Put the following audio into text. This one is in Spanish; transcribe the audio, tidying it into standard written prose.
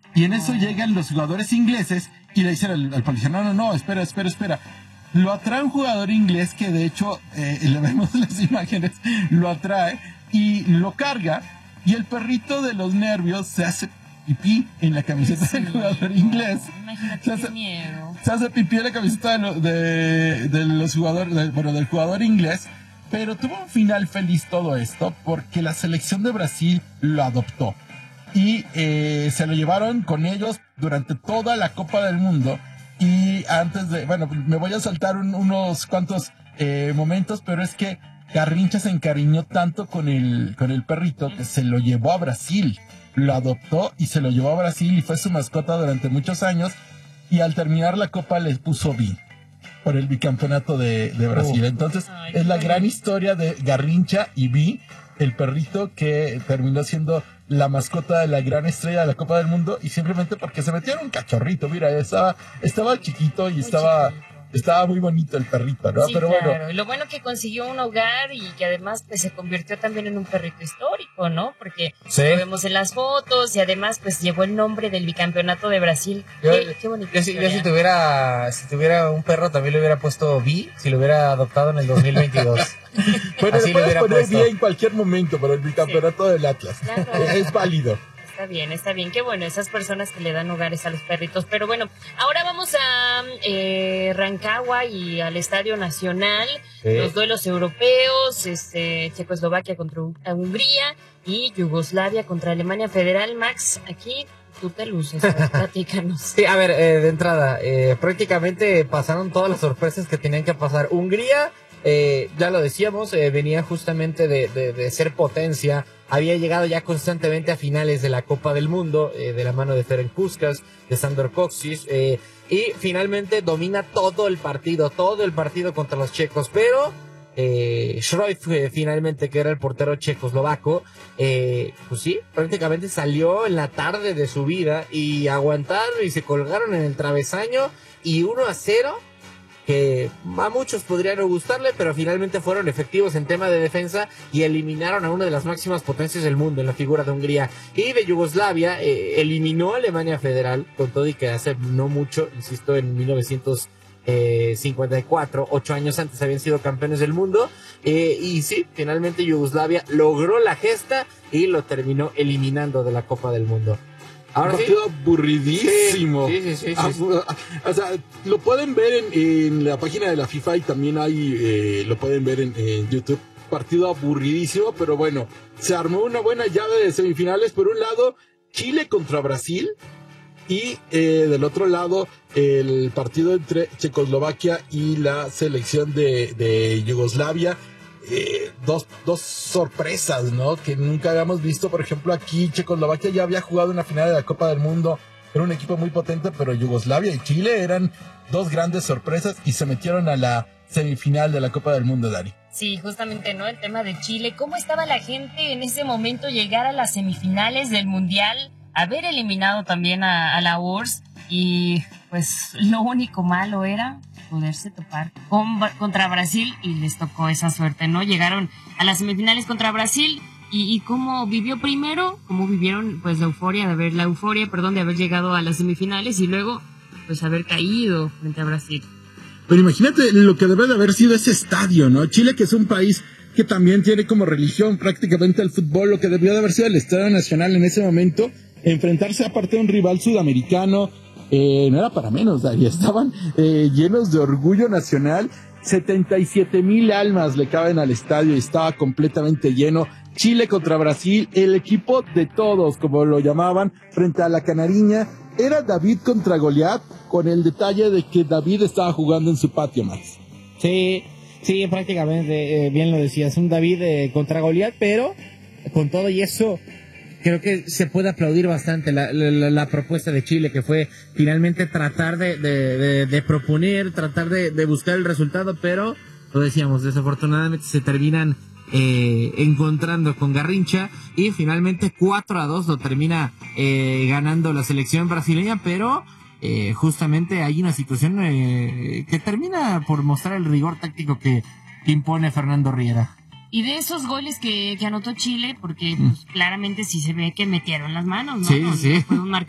Y en eso llegan los jugadores ingleses y le dicen al policía, no, espera. Lo atrae un jugador inglés que de hecho, le vemos las imágenes, lo atrae y lo carga, y el perrito de los nervios se hace pipí en la camiseta del jugador inglés. Imagínate qué miedo. Se hace pipí en la camiseta de los jugadores, del jugador inglés, pero tuvo un final feliz todo esto porque la selección de Brasil lo adoptó y se lo llevaron con ellos durante toda la Copa del Mundo. Y antes de, me voy a saltar unos cuantos momentos, pero es que Garrincha se encariñó tanto con el perrito que se lo llevó a Brasil. Lo adoptó y se lo llevó a Brasil y fue su mascota durante muchos años. Y al terminar la Copa les puso Vi por el bicampeonato de Brasil. Entonces, es la gran historia de Garrincha y Vi, el perrito que terminó siendo la mascota de la gran estrella de la Copa del Mundo, y simplemente porque se metieron un cachorrito. Mira, estaba chiquito y estaba muy bonito el perrito, ¿no? Sí, pero claro. bueno. Y lo bueno que consiguió un hogar y que además pues se convirtió también en un perrito histórico, ¿no? Porque lo vemos en las fotos y además pues llevó el nombre del bicampeonato de Brasil. Qué bonito. Yo si tuviera un perro también le hubiera puesto Vi, si lo hubiera adoptado en el 2022. Bueno, así le puedes poner puesto. Vi en cualquier momento para el bicampeonato del Atlas. Claro. Es válido. Está bien, qué bueno, esas personas que le dan hogares a los perritos. Pero bueno, ahora vamos a Rancagua y al Estadio Nacional, los duelos europeos, Checoslovaquia contra Hungría y Yugoslavia contra Alemania Federal. Max, aquí tú te luces, platícanos. Sí, a ver, de entrada, prácticamente pasaron todas las sorpresas que tenían que pasar. Hungría, ya lo decíamos, venía justamente de ser potencia. Había llegado ya constantemente a finales de la Copa del Mundo, de la mano de Ferenc Puskás, de Sandor Kocsis, y finalmente domina todo el partido contra los checos, pero Cruyff finalmente, que era el portero checoslovaco, pues sí, prácticamente salió en la tarde de su vida y aguantaron y se colgaron en el travesaño, y 1-0, que a muchos podrían no gustarle, pero finalmente fueron efectivos en tema de defensa y eliminaron a una de las máximas potencias del mundo en la figura de Hungría. Y de Yugoslavia eliminó a Alemania Federal, con todo y que hace no mucho, insisto, en 1954, 8 años antes habían sido campeones del mundo, y sí, finalmente Yugoslavia logró la gesta y lo terminó eliminando de la Copa del Mundo. Ahora sí, aburridísimo. Sí. O sea, lo pueden ver en la página de la FIFA y también lo pueden ver en YouTube. Partido aburridísimo, pero bueno, se armó una buena llave de semifinales. Por un lado, Chile contra Brasil, y del otro lado, el partido entre Checoslovaquia y la selección de Yugoslavia. Dos sorpresas, ¿no? Que nunca habíamos visto. Por ejemplo, aquí Checoslovaquia ya había jugado una final de la Copa del Mundo, era un equipo muy potente, pero Yugoslavia y Chile eran dos grandes sorpresas y se metieron a la semifinal de la Copa del Mundo, Dari. Sí, justamente, ¿no? El tema de Chile. ¿Cómo estaba la gente en ese momento llegar a las semifinales del Mundial? Haber eliminado también a la URSS, y pues lo único malo era poderse topar contra Brasil, y les tocó esa suerte, ¿no? Llegaron a las semifinales contra Brasil, y cómo vivieron pues la euforia de haber llegado a las semifinales y luego pues haber caído frente a Brasil. Pero imagínate lo que debe de haber sido ese estadio, ¿no? Chile, que es un país que también tiene como religión prácticamente el fútbol, lo que debió de haber sido el Estadio Nacional en ese momento, enfrentarse aparte de un rival sudamericano, no era para menos, Dari. Estaban llenos de orgullo nacional. 77,000 almas le caben al estadio y estaba completamente lleno. Chile contra Brasil, el equipo de todos, como lo llamaban, frente a la Canariña. Era David contra Goliat, con el detalle de que David estaba jugando en su patio, Max. Sí, prácticamente, bien lo decías, un David contra Goliat, pero con todo y eso, creo que se puede aplaudir bastante la propuesta de Chile, que fue finalmente tratar de proponer, tratar de buscar el resultado, pero lo decíamos, desafortunadamente se terminan encontrando con Garrincha, y finalmente 4-2 lo termina ganando la selección brasileña, pero justamente hay una situación que termina por mostrar el rigor táctico que impone Fernando Riera. Y de esos goles que anotó Chile, porque pues, claramente sí se ve que metieron las manos, ¿no? Sí. Fue un